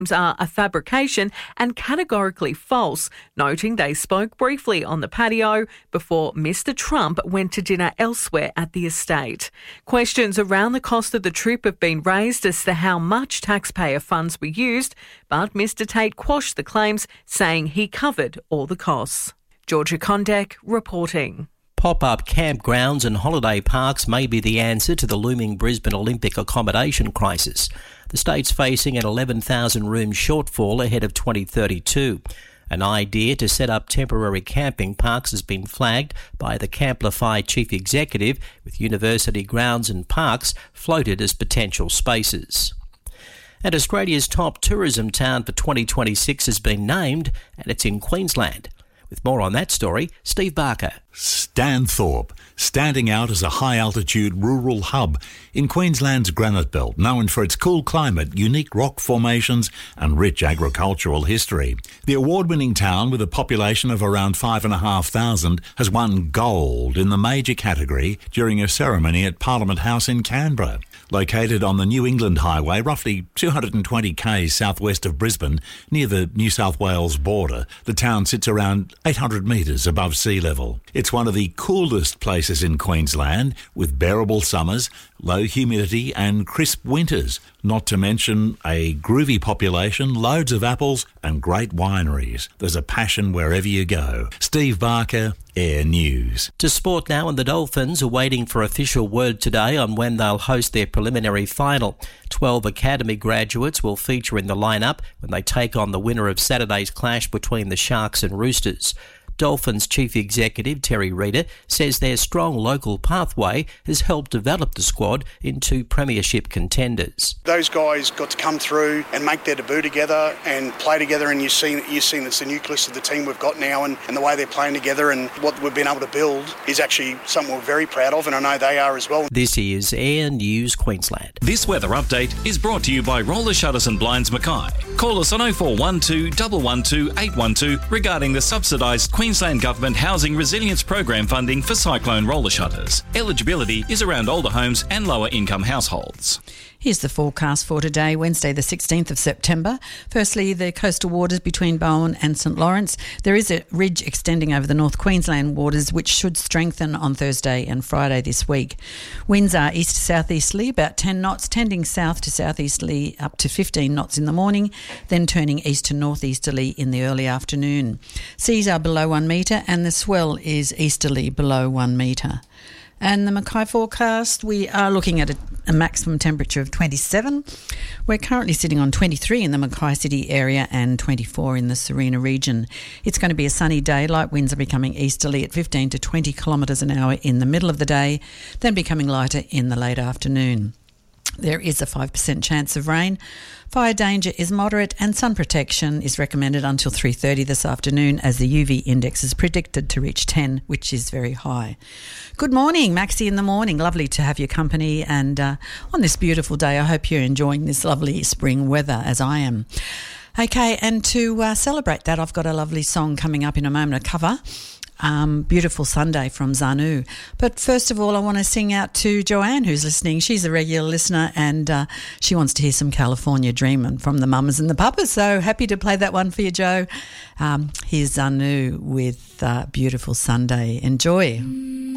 are a fabrication and categorically false, noting they spoke briefly on the patio before Mr. Trump went to dinner elsewhere at the estate. Questions around the cost of the trip have been raised as to how much taxpayer funds were used, but Mr. Tate quashed the claims, saying he covered all the costs. Georgia Kondek reporting. Pop-up campgrounds and holiday parks may be the answer to the looming Brisbane Olympic accommodation crisis. The state's facing an 11,000-room shortfall ahead of 2032. An idea to set up temporary camping parks has been flagged by the Camplify chief executive, with university grounds and parks floated as potential spaces. And Australia's top tourism town for 2026 has been named, and it's in Queensland. With more on that story, Steve Barker. Stanthorpe, standing out as a high-altitude rural hub in Queensland's granite belt, known for its cool climate, unique rock formations and rich agricultural history. The award-winning town, with a population of around 5,500, has won gold in the major category during a ceremony at Parliament House in Canberra. Located on the New England Highway, roughly 220 k's southwest of Brisbane, near the New South Wales border, the town sits around 800 metres above sea level. It's one of the coolest places in Queensland, with bearable summers, low humidity and crisp winters, not to mention a groovy population, loads of apples and great wineries. There's a passion wherever you go. Steve Barker, Air News. To sport now, and the Dolphins are waiting for official word today on when they'll host their preliminary final. 12 academy graduates will feature in the lineup when they take on the winner of Saturday's clash between the Sharks and Roosters. Dolphins Chief Executive Terry Reader says their strong local pathway has helped develop the squad into premiership contenders. Those guys got to come through and make their debut together and play together, and you've seen it's the nucleus of the team we've got now, and the way they're playing together and what we've been able to build is actually something we're very proud of, and I know they are as well. This is Air News Queensland. This weather update is brought to you by Roller Shutters and Blinds Mackay. Call us on 0412 112 812 regarding the subsidised Queensland Government Housing Resilience Program funding for cyclone roller shutters. Eligibility is around older homes and lower income households. Here's the forecast for today, Wednesday the 16th of September. Firstly, the coastal waters between Bowen and St Lawrence. There is a ridge extending over the North Queensland waters, which should strengthen on Thursday and Friday this week. Winds are east-southeasterly, about 10 knots, tending south to southeasterly up to 15 knots in the morning, then turning east to northeasterly in the early afternoon. Seas are below 1 metre and the swell is easterly below 1 metre. And the Mackay forecast, we are looking at a maximum temperature of 27. We're currently sitting on 23 in the Mackay City area and 24 in the Serena region. It's going to be a sunny day. Light winds are becoming easterly at 15 to 20 kilometres an hour in the middle of the day, then becoming lighter in the late afternoon. There is a 5% chance of rain. Fire danger is moderate and sun protection is recommended until 3:30 this afternoon, as the UV index is predicted to reach 10, which is very high. Good morning, Maxie in the morning. Lovely to have your company, and on this beautiful day, I hope you're enjoying this lovely spring weather as I am. Okay, and to celebrate that, I've got a lovely song coming up in a moment, a cover. Beautiful Sunday from Zanu. But first of all, I want to sing out to Joanne, who's listening. She's a regular listener, and she wants to hear some California Dreamin' from the Mamas and the Papas. So happy to play that one for you, Joe. Here's Zanu with Beautiful Sunday. Enjoy.